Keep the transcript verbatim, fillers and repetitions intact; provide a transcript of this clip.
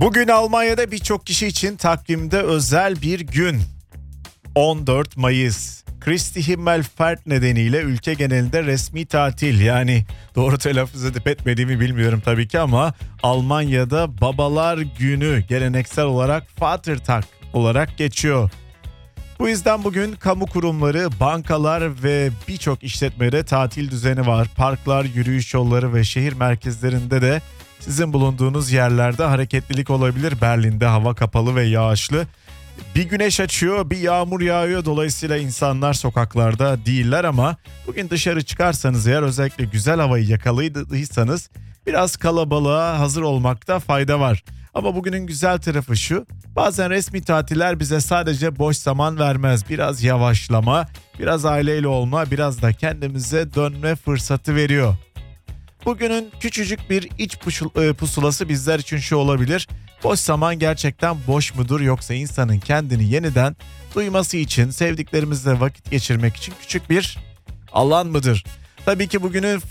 Bugün Almanya'da birçok kişi için takvimde özel bir gün. on dört Mayıs. Christi Himmelfahrt nedeniyle ülke genelinde resmi tatil. Yani doğru telaffuz edip etmediğimi bilmiyorum tabii ki ama Almanya'da Babalar Günü geleneksel olarak Vatertag olarak geçiyor. Bu yüzden bugün kamu kurumları, bankalar ve birçok işletmede tatil düzeni var. Parklar, yürüyüş yolları ve şehir merkezlerinde de sizin bulunduğunuz yerlerde hareketlilik olabilir. Berlin'de hava kapalı ve yağışlı. Bir güneş açıyor, bir yağmur yağıyor. Dolayısıyla insanlar sokaklarda değiller ama bugün dışarı çıkarsanız eğer özellikle güzel havayı yakaladıysanız biraz kalabalığa hazır olmakta fayda var. Ama bugünün güzel tarafı şu: bazen resmi tatiller bize sadece boş zaman vermez. Biraz yavaşlama, biraz aileyle olma, biraz da kendimize dönme fırsatı veriyor. Bugünün küçücük bir iç pusulası bizler için şu olabilir: boş zaman gerçekten boş mudur, yoksa insanın kendini yeniden duyması için, sevdiklerimizle vakit geçirmek için küçük bir alan mıdır? Tabii ki bugünün